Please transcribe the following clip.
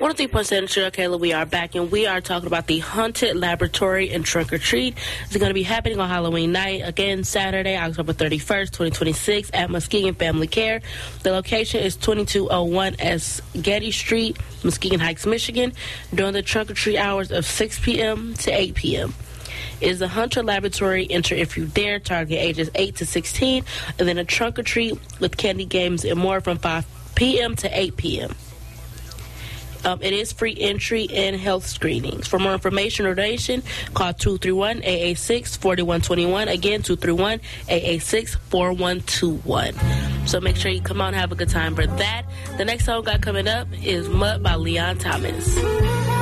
103.7 Cheryl Kayla, we are back, and we are talking about the Haunted Laboratory and Trunk or Treat. It's going to be happening on Halloween night, again, Saturday, October 31st, 2026, at Muskegon Family Care. The location is 2201 S. Getty Street, Muskegon Heights, Michigan, during the trunk or treat hours of 6 p.m. to 8 p.m. It is a Haunted Laboratory. Enter if you dare. Target ages 8 to 16, and then a trunk or treat with candy games and more from 5 p.m. to 8 p.m. It is free entry and health screenings. For more information or donation, call 231-886-4121. Again, 231-886-4121. So make sure you come out and have a good time for that. The next song got coming up is Mud by Leon Thomas.